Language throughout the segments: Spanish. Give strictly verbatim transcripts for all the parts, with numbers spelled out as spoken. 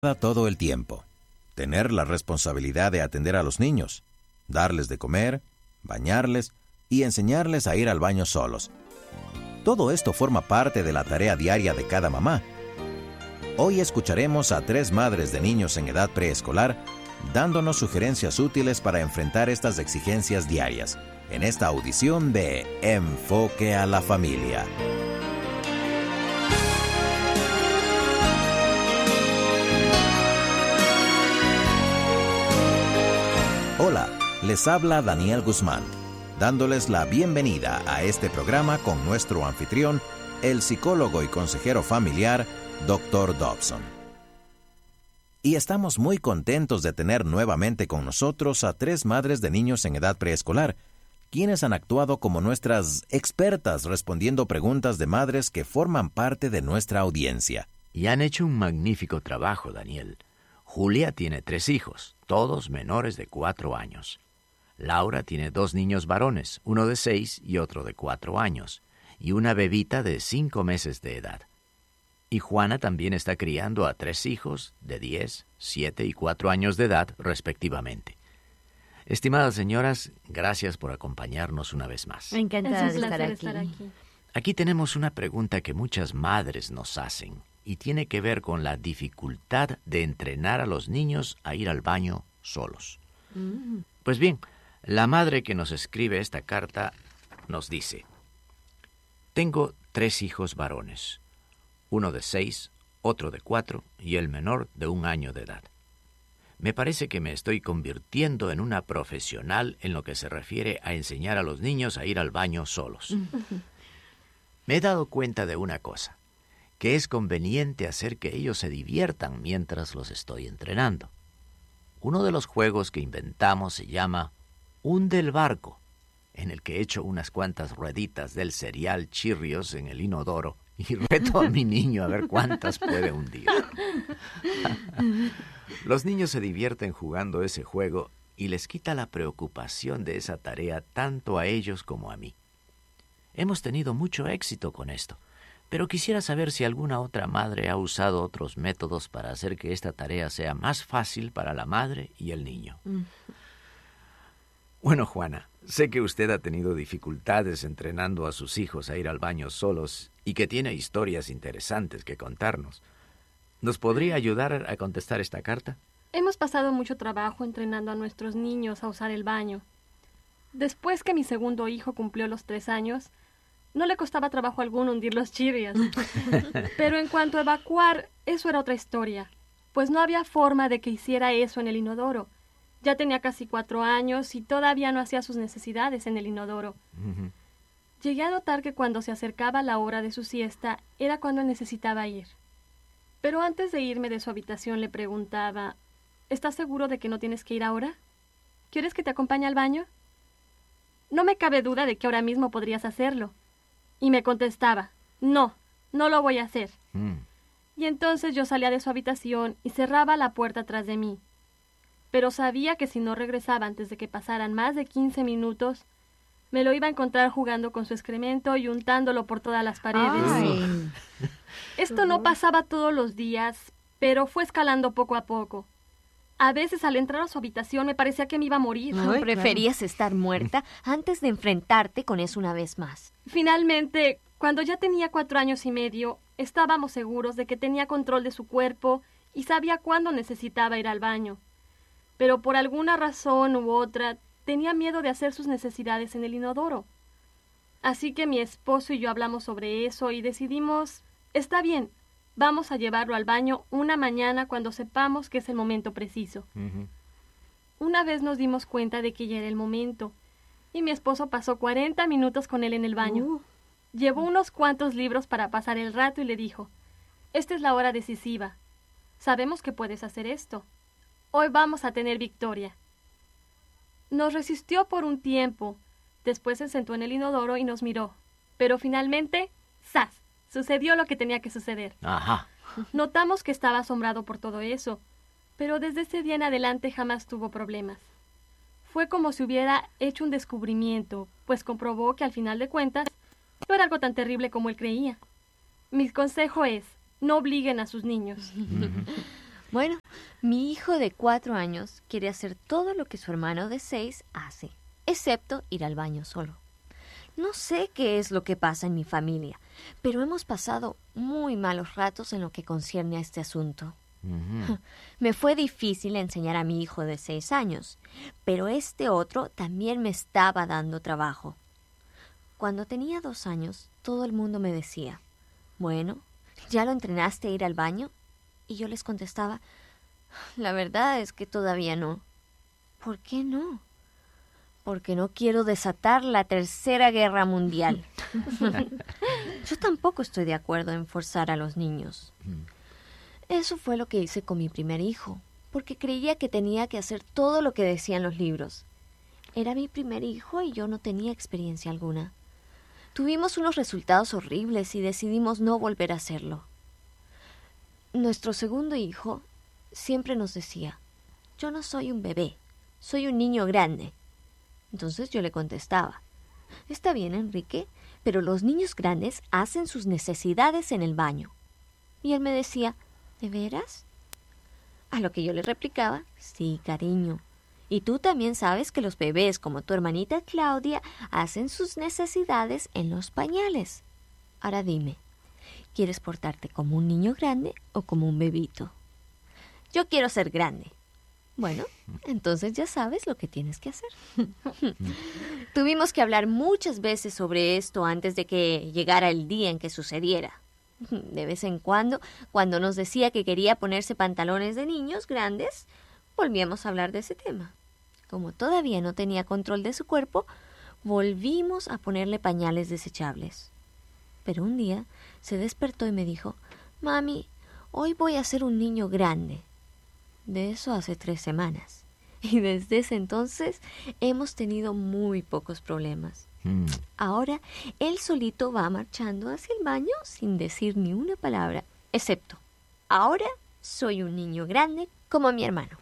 todo el tiempo. Tener la responsabilidad de atender a los niños, darles de comer, bañarles y enseñarles a ir al baño solos. Todo esto forma parte de la tarea diaria de cada mamá. Hoy escucharemos a tres madres de niños en edad preescolar dándonos sugerencias útiles para enfrentar estas exigencias diarias en esta audición de Enfoque a la Familia. Hola, les habla Daniel Guzmán, dándoles la bienvenida a este programa con nuestro anfitrión, el psicólogo y consejero familiar, doctor Dobson. Y estamos muy contentos de tener nuevamente con nosotros a tres madres de niños en edad preescolar, quienes han actuado como nuestras expertas respondiendo preguntas de madres que forman parte de nuestra audiencia. Y han hecho un magnífico trabajo, Daniel. Julia tiene tres hijos, todos menores de cuatro años. Laura tiene dos niños varones, uno de seis y otro de cuatro años, y una bebita de cinco meses de edad. Y Juana también está criando a tres hijos de diez, siete y cuatro años de edad, respectivamente. Estimadas señoras, gracias por acompañarnos una vez más. Encantada Es de un estar placer aquí. estar aquí. Aquí tenemos una pregunta que muchas madres nos hacen y tiene que ver con la dificultad de entrenar a los niños a ir al baño solos. Mm. Pues bien, la madre que nos escribe esta carta nos dice: tengo tres hijos varones, uno de seis, otro de cuatro y el menor de un año de edad. Me parece que me estoy convirtiendo en una profesional en lo que se refiere a enseñar a los niños a ir al baño solos. Me he dado cuenta de una cosa, que es conveniente hacer que ellos se diviertan mientras los estoy entrenando. Uno de los juegos que inventamos se llama Hunde el barco, en el que echo unas cuantas rueditas del cereal Cheerios en el inodoro y reto a mi niño a ver cuántas puede hundir. Los niños se divierten jugando ese juego y les quita la preocupación de esa tarea tanto a ellos como a mí. Hemos tenido mucho éxito con esto, pero quisiera saber si alguna otra madre ha usado otros métodos para hacer que esta tarea sea más fácil para la madre y el niño. Mm. Bueno, Juana, sé que usted ha tenido dificultades entrenando a sus hijos a ir al baño solos y que tiene historias interesantes que contarnos. ¿Nos podría ayudar a contestar esta carta? Hemos pasado mucho trabajo entrenando a nuestros niños a usar el baño. Después que mi segundo hijo cumplió los tres años, no le costaba trabajo alguno hundir los Cheerios. Pero en cuanto a evacuar, eso era otra historia, pues no había forma de que hiciera eso en el inodoro. Ya tenía casi cuatro años y todavía no hacía sus necesidades en el inodoro. Uh-huh. Llegué a notar que cuando se acercaba la hora de su siesta era cuando necesitaba ir. Pero antes de irme de su habitación le preguntaba: ¿estás seguro de que no tienes que ir ahora? ¿Quieres que te acompañe al baño? No me cabe duda de que ahora mismo podrías hacerlo. Y me contestaba: no, no lo voy a hacer. Mm. Y entonces yo salía de su habitación y cerraba la puerta tras de mí. Pero sabía que si no regresaba antes de que pasaran más de quince minutos, me lo iba a encontrar jugando con su excremento y untándolo por todas las paredes. Ay. Esto no pasaba todos los días, pero fue escalando poco a poco. A veces al entrar a su habitación me parecía que me iba a morir. Ay, preferías claro. estar muerta antes de enfrentarte con eso una vez más. Finalmente, cuando ya tenía cuatro años y medio, estábamos seguros de que tenía control de su cuerpo y sabía cuándo necesitaba ir al baño. Pero por alguna razón u otra, tenía miedo de hacer sus necesidades en el inodoro. Así que mi esposo y yo hablamos sobre eso y decidimos: está bien, vamos a llevarlo al baño una mañana cuando sepamos que es el momento preciso. Uh-huh. Una vez nos dimos cuenta de que ya era el momento, y mi esposo pasó cuarenta minutos con él en el baño. Uh. Llevó unos cuantos libros para pasar el rato y le dijo: esta es la hora decisiva. Sabemos que puedes hacer esto. Hoy vamos a tener victoria. Nos resistió por un tiempo. Después se sentó en el inodoro y nos miró. Pero finalmente, ¡zas!, sucedió lo que tenía que suceder. Ajá. Notamos que estaba asombrado por todo eso, pero desde ese día en adelante jamás tuvo problemas. Fue como si hubiera hecho un descubrimiento, pues comprobó que al final de cuentas no era algo tan terrible como él creía. Mi consejo es: no obliguen a sus niños. Bueno, mi hijo de cuatro años quiere hacer todo lo que su hermano de seis hace, excepto ir al baño solo. No sé qué es lo que pasa en mi familia, pero hemos pasado muy malos ratos en lo que concierne a este asunto. Uh-huh. Me fue difícil enseñar a mi hijo de seis años, pero este otro también me estaba dando trabajo. Cuando tenía dos años, todo el mundo me decía, bueno, ¿ya lo entrenaste a ir al baño? Y yo les contestaba, la verdad es que todavía no. ¿Por qué no? Porque no quiero desatar la tercera guerra mundial. Yo tampoco estoy de acuerdo en forzar a los niños. Eso fue lo que hice con mi primer hijo, porque creía que tenía que hacer todo lo que decían los libros. Era mi primer hijo y yo no tenía experiencia alguna. Tuvimos unos resultados horribles y decidimos no volver a hacerlo. Nuestro segundo hijo siempre nos decía, yo no soy un bebé, soy un niño grande. Entonces yo le contestaba, está bien, Enrique, pero los niños grandes hacen sus necesidades en el baño. Y él me decía, ¿de veras? A lo que yo le replicaba, sí, cariño. Y tú también sabes que los bebés, como tu hermanita Claudia, hacen sus necesidades en los pañales. Ahora dime, ¿quieres portarte como un niño grande o como un bebito? Yo quiero ser grande. Bueno, entonces ya sabes lo que tienes que hacer. Tuvimos que hablar muchas veces sobre esto antes de que llegara el día en que sucediera. De vez en cuando, cuando nos decía que quería ponerse pantalones de niños grandes, volvíamos a hablar de ese tema. Como todavía no tenía control de su cuerpo, volvimos a ponerle pañales desechables. Pero un día se despertó y me dijo, «Mami, hoy voy a ser un niño grande». De eso hace tres semanas. Y desde ese entonces hemos tenido muy pocos problemas. Mm. Ahora, él solito va marchando hacia el baño sin decir ni una palabra, excepto, ahora soy un niño grande como mi hermano.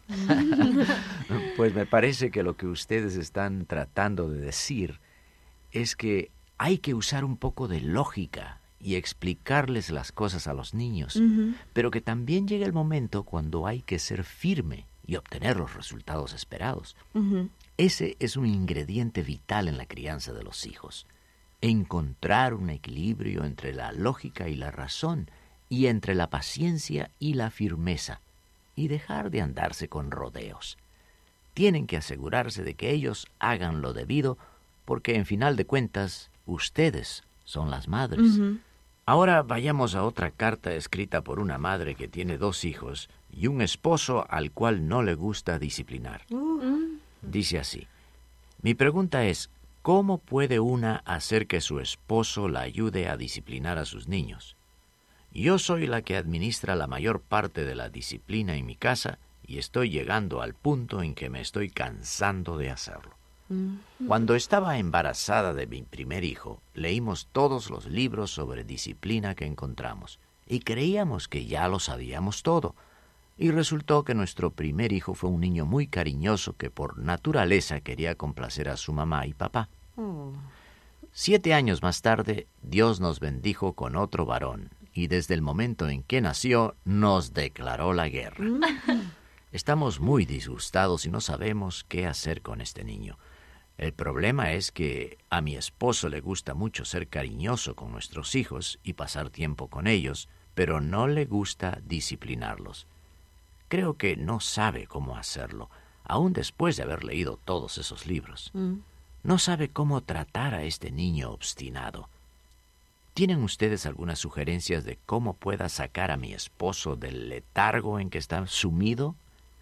Pues me parece que lo que ustedes están tratando de decir es que hay que usar un poco de lógica y explicarles las cosas a los niños, uh-huh. pero que también llega el momento cuando hay que ser firme y obtener los resultados esperados. Uh-huh. Ese es un ingrediente vital en la crianza de los hijos. Encontrar un equilibrio entre la lógica y la razón, y entre la paciencia y la firmeza, y dejar de andarse con rodeos. Tienen que asegurarse de que ellos hagan lo debido, porque en final de cuentas, ustedes son las madres. Uh-huh. Ahora vayamos a otra carta escrita por una madre que tiene dos hijos y un esposo al cual no le gusta disciplinar. Uh-huh. Dice así, mi pregunta es, ¿cómo puede una hacer que su esposo la ayude a disciplinar a sus niños? Yo soy la que administra la mayor parte de la disciplina en mi casa y estoy llegando al punto en que me estoy cansando de hacerlo. Cuando estaba embarazada de mi primer hijo, leímos todos los libros sobre disciplina que encontramos y creíamos que ya lo sabíamos todo. Y resultó que nuestro primer hijo fue un niño muy cariñoso que por naturaleza quería complacer a su mamá y papá. Oh. Siete años más tarde, Dios nos bendijo con otro varón y desde el momento en que nació, nos declaró la guerra. Estamos muy disgustados y no sabemos qué hacer con este niño. El problema es que a mi esposo le gusta mucho ser cariñoso con nuestros hijos y pasar tiempo con ellos, pero no le gusta disciplinarlos. Creo que no sabe cómo hacerlo, aún después de haber leído todos esos libros. Mm. No sabe cómo tratar a este niño obstinado. ¿Tienen ustedes algunas sugerencias de cómo pueda sacar a mi esposo del letargo en que está sumido?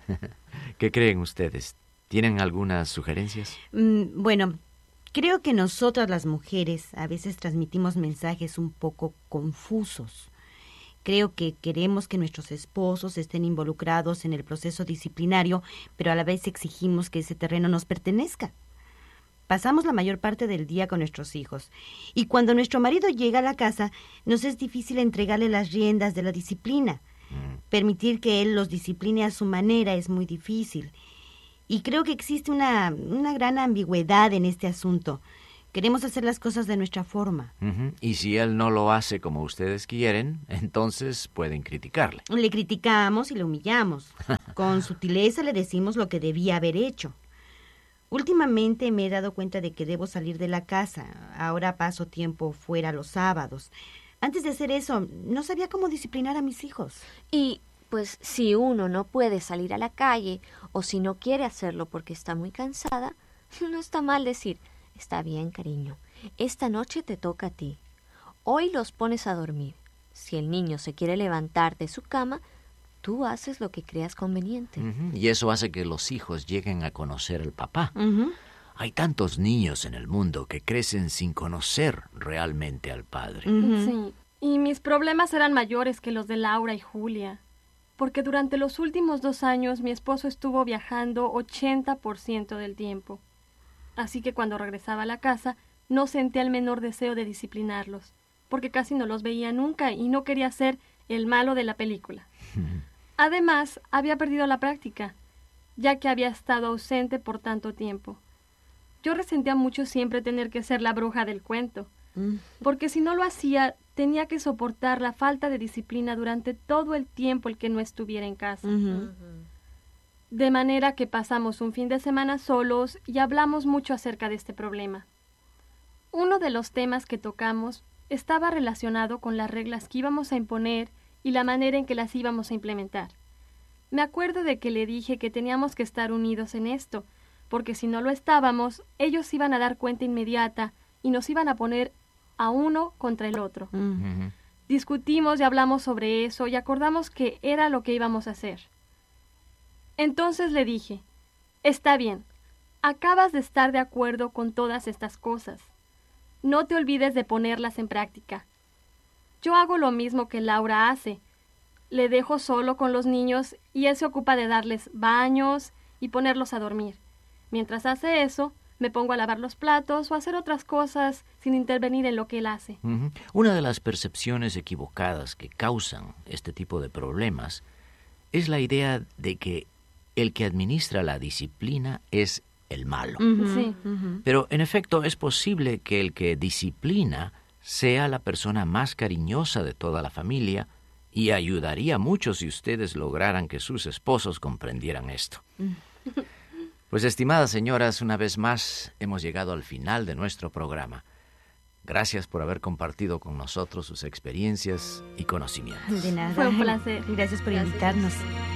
¿Qué creen ustedes? ¿Tienen algunas sugerencias? Mm, bueno, creo que nosotras las mujeres a veces transmitimos mensajes un poco confusos. Creo que queremos que nuestros esposos estén involucrados en el proceso disciplinario, pero a la vez exigimos que ese terreno nos pertenezca. Pasamos la mayor parte del día con nuestros hijos, y cuando nuestro marido llega a la casa, nos es difícil entregarle las riendas de la disciplina. Mm. Permitir que él los discipline a su manera es muy difícil. Y creo que existe una, una gran ambigüedad en este asunto. Queremos hacer las cosas de nuestra forma. Uh-huh. Y si él no lo hace como ustedes quieren, entonces pueden criticarle. Le criticamos y le humillamos. Con sutileza le decimos lo que debía haber hecho. Últimamente me he dado cuenta de que debo salir de la casa. Ahora paso tiempo fuera los sábados. Antes de hacer eso, no sabía cómo disciplinar a mis hijos. Y, pues, si uno no puede salir a la calle o si no quiere hacerlo porque está muy cansada, no está mal decir, está bien, cariño, esta noche te toca a ti. Hoy los pones a dormir. Si el niño se quiere levantar de su cama, tú haces lo que creas conveniente. Uh-huh. Y eso hace que los hijos lleguen a conocer al papá. Uh-huh. Hay tantos niños en el mundo que crecen sin conocer realmente al padre. Uh-huh. Sí, y mis problemas eran mayores que los de Laura y Julia, porque durante los últimos dos años mi esposo estuvo viajando ochenta por ciento del tiempo. Así que cuando regresaba a la casa no sentía el menor deseo de disciplinarlos, porque casi no los veía nunca y no quería ser el malo de la película. Además, había perdido la práctica, ya que había estado ausente por tanto tiempo. Yo resentía mucho siempre tener que ser la bruja del cuento, porque si no lo hacía, tenía que soportar la falta de disciplina durante todo el tiempo el que no estuviera en casa. Uh-huh. De manera que pasamos un fin de semana solos y hablamos mucho acerca de este problema. Uno de los temas que tocamos estaba relacionado con las reglas que íbamos a imponer y la manera en que las íbamos a implementar. Me acuerdo de que le dije que teníamos que estar unidos en esto, porque si no lo estábamos, ellos iban a dar cuenta inmediata y nos iban a poner a uno contra el otro. Uh-huh. Discutimos y hablamos sobre eso y acordamos que era lo que íbamos a hacer. Entonces le dije, está bien, acabas de estar de acuerdo con todas estas cosas. No te olvides de ponerlas en práctica. Yo hago lo mismo que Laura hace. Le dejo solo con los niños y él se ocupa de darles baños y ponerlos a dormir. Mientras hace eso, me pongo a lavar los platos o a hacer otras cosas sin intervenir en lo que él hace. Uh-huh. Una de las percepciones equivocadas que causan este tipo de problemas es la idea de que el que administra la disciplina es el malo. Uh-huh. Sí. Uh-huh. Pero en efecto es posible que el que disciplina sea la persona más cariñosa de toda la familia y ayudaría mucho si ustedes lograran que sus esposos comprendieran esto. Pues, estimadas señoras, una vez más hemos llegado al final de nuestro programa. Gracias por haber compartido con nosotros sus experiencias y conocimientos. De nada. Fue un placer. Gracias por Gracias. invitarnos.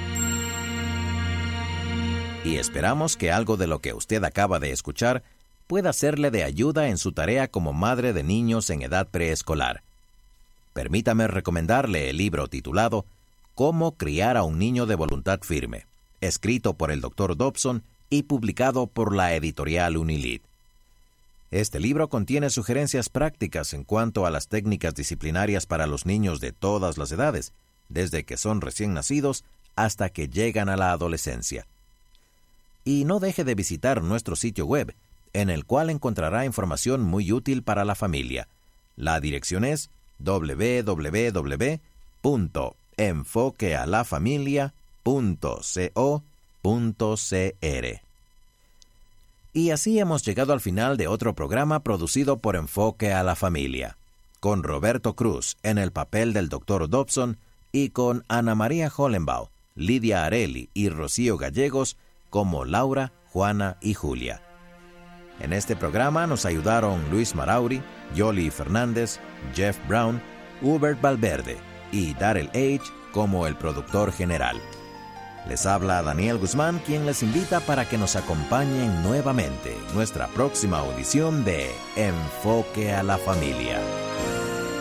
Y esperamos que algo de lo que usted acaba de escuchar pueda serle de ayuda en su tarea como madre de niños en edad preescolar. Permítame recomendarle el libro titulado Cómo criar a un niño de voluntad firme, escrito por el doctor Dobson y publicado por la editorial Unilid. Este libro contiene sugerencias prácticas en cuanto a las técnicas disciplinarias para los niños de todas las edades, desde que son recién nacidos hasta que llegan a la adolescencia. Y no deje de visitar nuestro sitio web, en el cual encontrará información muy útil para la familia. La dirección es doble u doble u doble u punto enfoque a la familia punto co punto c r. Y así hemos llegado al final de otro programa producido por Enfoque a la Familia, con Roberto Cruz en el papel del doctor Dobson y con Ana María Hollenbaugh, Lidia Areli y Rocío Gallegos como Laura, Juana y Julia. En este programa nos ayudaron Luis Marauri, Yoli Fernández, Jeff Brown, Hubert Valverde y Darrell H. como el productor general. Les habla Daniel Guzmán, quien les invita para que nos acompañen nuevamente en nuestra próxima audición de Enfoque a la Familia.